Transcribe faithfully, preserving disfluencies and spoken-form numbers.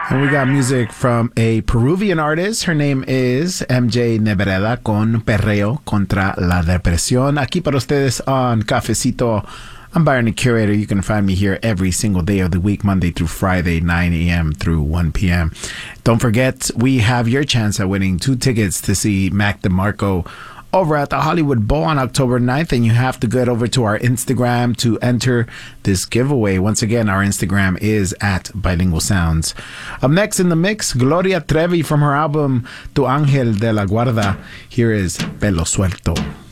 And we got music from a Peruvian artist. Her name is M J Nebreda con Perreo contra la Depresión. Aquí para ustedes on Cafecito. I'm Byron, the Curator. You can find me here every single day of the week, Monday through Friday, nine a.m. through one p.m. Don't forget, we have your chance at winning two tickets to see Mac DeMarco over at the Hollywood Bowl on October ninth, and you have to get over to our Instagram to enter this giveaway. Once again, our Instagram is at Bilingual Sounds. Up next in the mix, Gloria Trevi from her album Tu Ángel de la Guarda. Here is Pelo Suelto.